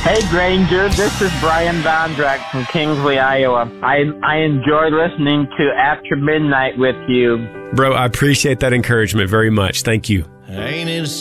Hey, Granger, this is Brian Vondrak from Kingsley, Iowa. I enjoy listening to After Midnight with you. Bro, I appreciate that encouragement very much. Thank you. Ain't it